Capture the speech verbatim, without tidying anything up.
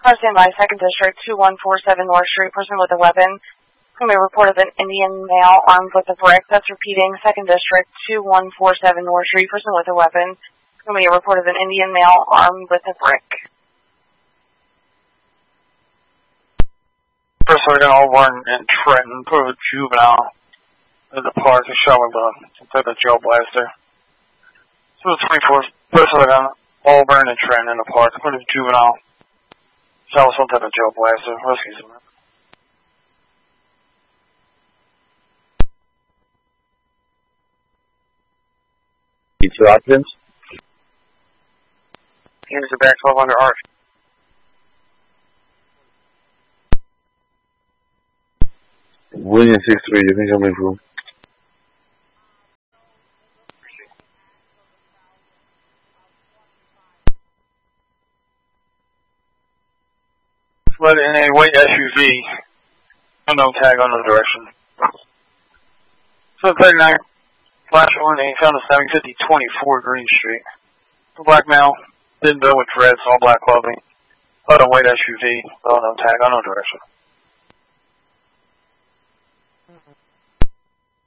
Car standby, second District, two one four seven North Street, person with a weapon. Whom may report of an Indian male armed with a brick. That's repeating, second District, two one four seven North Street, person with a weapon. Whom may report of an Indian male armed with a brick. First Sergeant Auburn and Trenton, put a juvenile in the park and shot with a, some type of gel blaster. So the twenty-fourth, First Sergeant Auburn and Trenton in the park, put a juvenile, shot with some type of gel blaster. Rescue someone. You two occupants? Here's the back twelve under arch. William six three, you can come in through. Fled in a white S U V. Unknown tag, unknown direction. So thirty-nine, flash on a found a seven fifty twenty-four Green Street. The black male, thin bill with dreads, all black clothing. Fled a white S U V, unknown tag, unknown direction.